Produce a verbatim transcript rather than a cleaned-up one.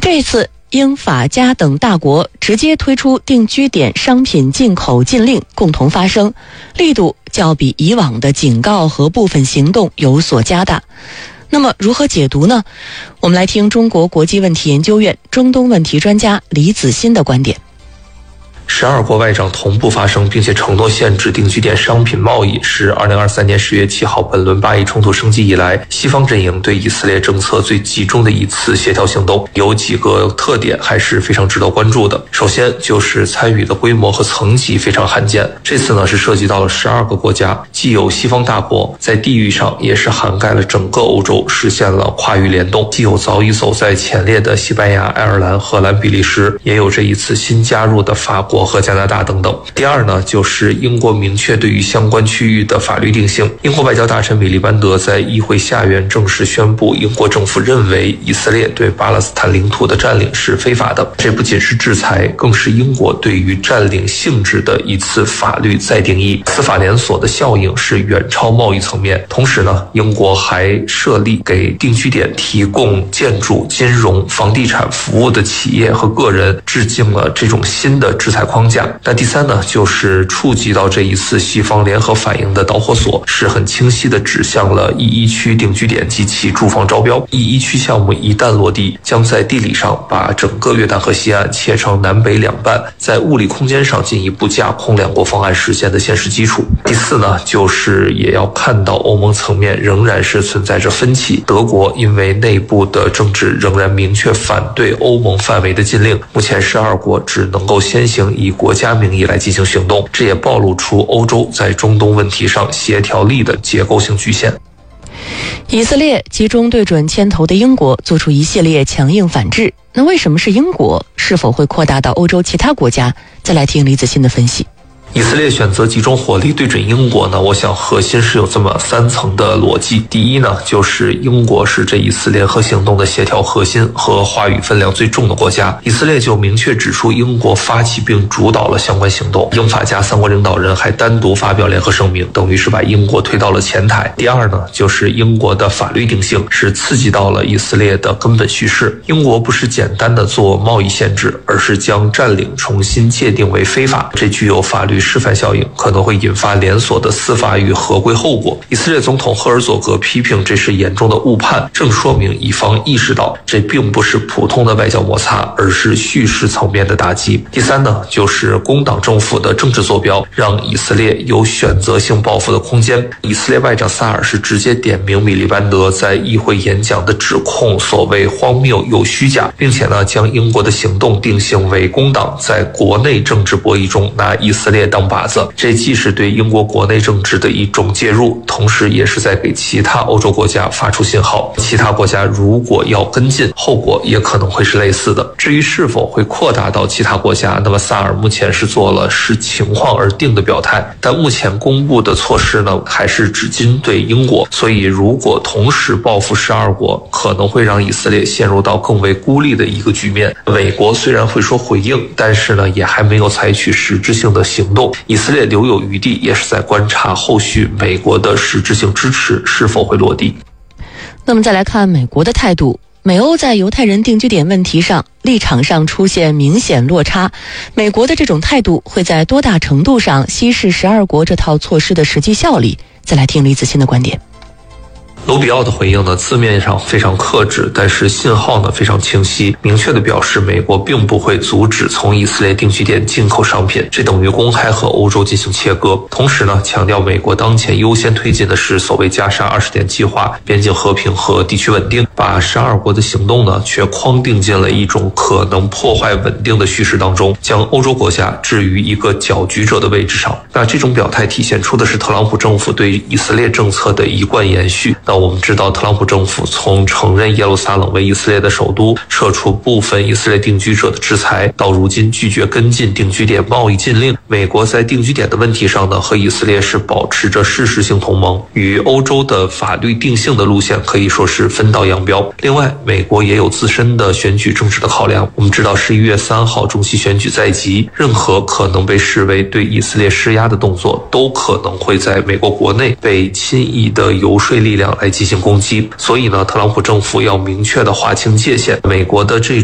这次英法加等大国直接推出定居点商品进口禁令，共同发声，力度较比以往的警告和部分行动有所加大。那么如何解读呢？我们来听中国国际问题研究院中东问题专家李子欣的观点。 十二国外长同步发声，并且承诺限制定居点商品贸易，是二零二三年十月七号本轮巴以冲突升级以来，西方阵营对以色列政策最集中的一次协调行动。有几个特点还是非常值得关注的。首先就是参与的规模和层级非常罕见，这次呢是涉及到了十二个国家，既有西方大国，在地域上也是涵盖了整个欧洲，实现了跨域联动，既有早已走在前列的西班牙、爱尔兰、荷兰、比利时，也有这一次新加入的法国和加拿大等等。第二呢，就是英国明确对于相关区域的法律定性。英国外交大臣米利班德在议会下院正式宣布，英国政府认为以色列对巴勒斯坦领土的占领是非法的。这不仅是制裁，更是英国对于占领性质的一次法律再定义。司法连锁的效应是远超贸易层面。同时呢，英国还设立给定居点提供建筑、金融、房地产服务的企业和个人致敬了这种新的制裁框架。那第三呢，就是触及到这一次西方联合反应的导火索，是很清晰地指向了 E 一 区定居点及其住房招标。E 一 区项目一旦落地，将在地理上把整个约旦河西岸切成南北两半，在物理空间上进一步架空两国方案实现的现实基础。第四呢，就是也要看到欧盟层面仍然是存在着分歧。德国因为内部的政治仍然明确反对欧盟范围的禁令，目前十二国只能够先行以国家名义来进行行动，这也暴露出欧洲在中东问题上协调力的结构性局限。 以色列集中对准牵头的英国做出一系列强硬反制，那为什么是英国？是否会扩大到欧洲其他国家？再来听李子欣的分析。 以色列选择集中火力对准英国呢，我想核心是有这么三层的逻辑。第一呢，就是英国是这一次联合行动的协调核心和话语分量最重的国家，以色列就明确指出英国发起并主导了相关行动。英法加三国领导人还单独发表联合声明，等于是把英国推到了前台。第二呢，就是英国的法律定性是刺激到了以色列的根本叙事。英国不是简单的做贸易限制，而是将占领重新界定为非法，这具有法律示范效应，可能会引发连锁的司法与合规后果。以色列总统赫尔佐格批评这是严重的误判，正说明以方意识到这并不是普通的外交摩擦，而是叙事层面的打击。第三呢，就是工党政府的政治坐标让以色列有选择性报复的空间。以色列外长萨尔是直接点名米利班德在议会演讲的指控所谓荒谬又虚假，并且呢将英国的行动定性为工党在国内政治博弈中拿以色列当靶子。这既是对英国国内政治的一种介入，同时也是在给其他欧洲国家发出信号，其他国家如果要跟进，后果也可能会是类似的。至于是否会扩大到其他国家，那么萨尔目前是做了视情况而定的表态，但目前公布的措施呢，还是只针对英国，所以如果同时报复十二国，可能会让以色列陷入到更为孤立的一个局面。美国虽然会说回应，但是呢，也还没有采取实质性的行动。以色列留有余地，也是在观察后续美国的实质性支持是否会落地。 那么再来看美国的态度，美欧在犹太人定居点问题上立场上出现明显落差，美国的这种态度会在多大程度上稀释十二国这套措施的实际效力？再来听李子欣的观点。 卢比奥的回应呢，字面上非常克制，但是信号呢非常清晰，明确的表示美国并不会阻止从以色列定居点进口商品，这等于公开和欧洲进行切割。同时呢，强调美国当前优先推进的是所谓加沙二十点计划，边境和平和地区稳定，把十二国的行动呢却框定进了一种可能破坏稳定的叙事当中，将欧洲国家置于一个搅局者的位置上。那这种表态体现出的是特朗普政府对以色列政策的一贯延续。那我们知道，特朗普政府从承认耶路撒冷为以色列的首都，撤除部分以色列定居者的制裁，到如今拒绝跟进定居点贸易禁令。美国在定居点的问题上呢，和以色列是保持着事实性同盟，与欧洲的法律定性的路线可以说是分道扬镳。另外，美国也有自身的选举政治的考量。我们知道，十一月三号中期选举在即，任何可能被视为对以色列施压的动作，都可能会在美国国内被亲以的游说力量来进行攻击。所以呢，特朗普政府要明确的划清界限，美国的这